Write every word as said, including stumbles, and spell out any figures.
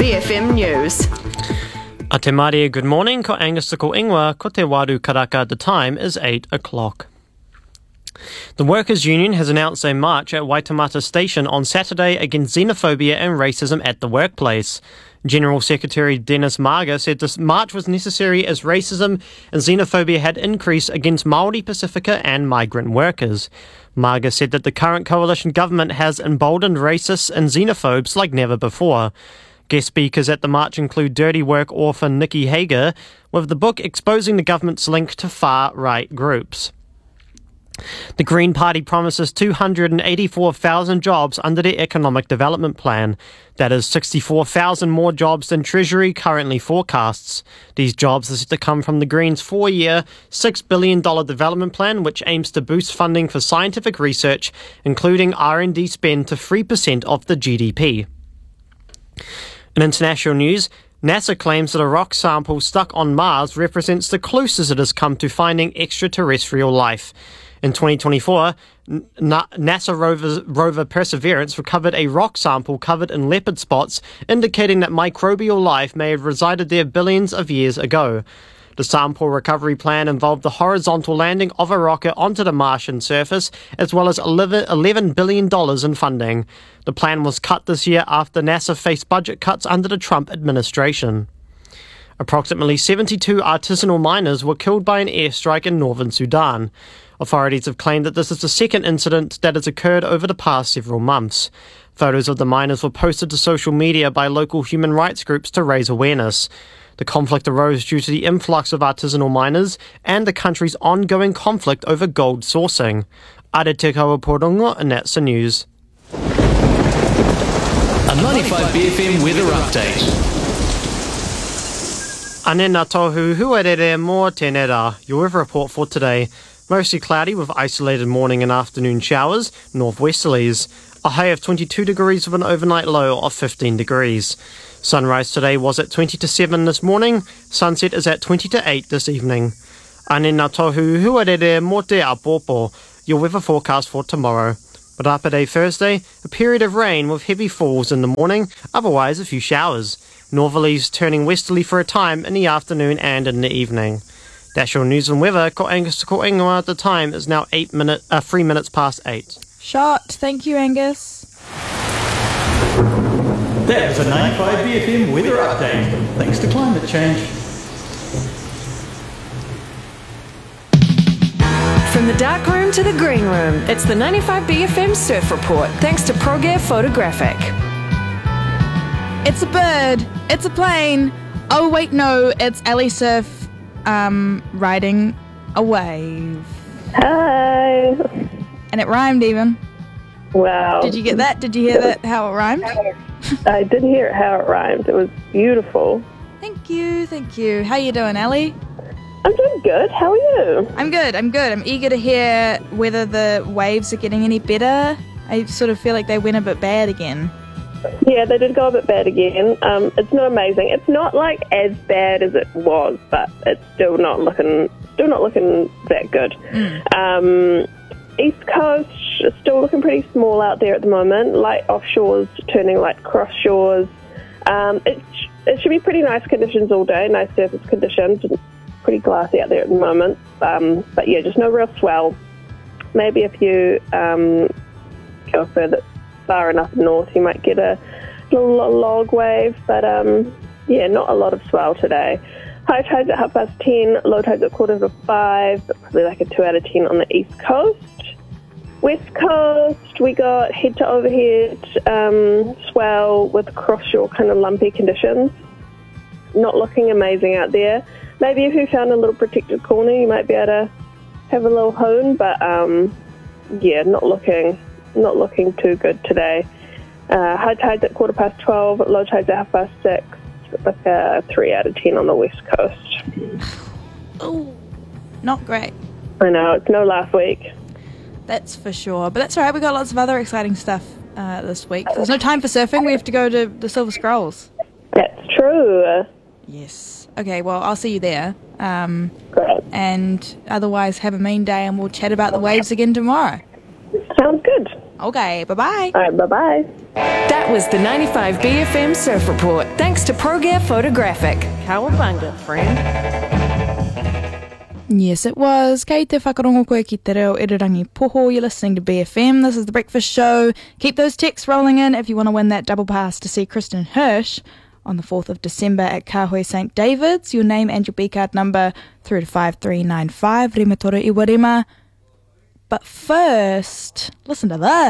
B F M News. A te Maria, good morning. Ko Angus te ko ingoa, ko te waru karaka. The time is eight o'clock. The Workers' Union has announced a march at Waitemata Station on Saturday against xenophobia and racism at the workplace. General Secretary Dennis Marga said this march was necessary as racism and xenophobia had increased against Māori, Pacifica and migrant workers. Marga said that the current coalition government has emboldened racists and xenophobes like never before. Guest speakers at the march include Dirty Work author Nikki Hager, with the book exposing the government's link to far-right groups. The Green Party promises two hundred eighty-four thousand jobs under their economic development plan. That is sixty-four thousand more jobs than Treasury currently forecasts. These jobs are set to come from the Greens' four-year, six billion dollars development plan, which aims to boost funding for scientific research, including R and D spend to three percent of the G D P. In international news, NASA claims that a rock sample stuck on Mars represents the closest it has come to finding extraterrestrial life. In twenty twenty-four, NASA rover, rover Perseverance recovered a rock sample covered in leopard spots, indicating that microbial life may have resided there billions of years ago. The sample recovery plan involved the horizontal landing of a rocket onto the Martian surface, as well as eleven billion dollars in funding. The plan was cut this year after NASA faced budget cuts under the Trump administration. Approximately seventy-two artisanal miners were killed by an airstrike in northern Sudan. Authorities have claimed that this is the second incident that has occurred over the past several months. Photos of the miners were posted to social media by local human rights groups to raise awareness. The conflict arose due to the influx of artisanal miners and the country's ongoing conflict over gold sourcing. Are te kaua and that's the news. A ninety-five B F M weather update. Ane ngā tohu huarere mō tēnei rā. Your weather report for today. Mostly cloudy with isolated morning and afternoon showers, northwesterlies. A high of twenty-two degrees with an overnight low of fifteen degrees. Sunrise today was at twenty to seven this morning. Sunset is at twenty to eight this evening. Ane ngā tohu huarere mō te apopo. Your weather forecast for tomorrow. Rapa Day Thursday, a period of rain with heavy falls in the morning, otherwise a few showers. Northerlies turning westerly for a time in the afternoon and in the evening. That's your news and weather. Ko Angus ko ingoa. At the time is now eight minute, uh, three minutes past eight. Shot. Thank you, Angus. That was a ninety-five B F M weather update. Thanks to climate change. From the dark room to the green room, it's the ninety-five B F M Surf Report, thanks to ProGear Photographic. It's a bird. It's a plane. Oh, wait, no. It's Ellie Surf um, riding a wave. Hi. And it rhymed even. Wow. Did you get that? Did you hear that, how it rhymed? I did hear it how it rhymed. It was beautiful. Thank you, thank you. How you doing, Ellie? I'm doing good. How are you? I'm good, I'm good. I'm eager to hear whether the waves are getting any better. I sort of feel like they went a bit bad again. Yeah, they did go a bit bad again. Um, it's not amazing. It's not like as bad as it was, but it's still not looking still not looking that good. Mm. Um, East Coast is still looking pretty small out there at the moment. Light offshores turning light cross shores. Um, it sh- it should be pretty nice conditions all day. Nice surface conditions. Pretty glassy out there at the moment. Um, but yeah, just no real swell. Maybe if you um, go further far enough north, you might get a little log wave. But um, yeah, not a lot of swell today. High tides at half past ten, low tides at quarter to five, but probably like a two out of ten on the east coast. West coast, we got head to overhead um, swell with cross shore kind of lumpy conditions. Not looking amazing out there. Maybe if you found a little protected corner, you might be able to have a little hone, but um, yeah, not looking not looking too good today. Uh, high tides at quarter past twelve, low tides at half past six, like a three out of ten on the west coast. Oh, not great. I know, it's no last week. That's for sure, but that's all right. We got lots of other exciting stuff uh, this week. There's no time for surfing. We have to go to the Silver Scrolls. That's true. Yes. Okay, well, I'll see you there. Um, Great. And otherwise, have a mean day, and we'll chat about the waves again tomorrow. Sounds good. Okay, bye-bye. All right, bye-bye. That was the ninety-five B F M Surf Report, thanks to ProGear Photographic. Cowabunga, friend. Yes, it was. Kei te whakarongo koe ki te reo Irirangi Poho. You're listening to B F M. This is The Breakfast Show. Keep those texts rolling in if you want to win that double pass to see Kristen Hirsch on the fourth of December at Kahoe Saint David's. Your name and your B-card number through to five three nine five, Rima Toro Iwarima. But first, listen to this.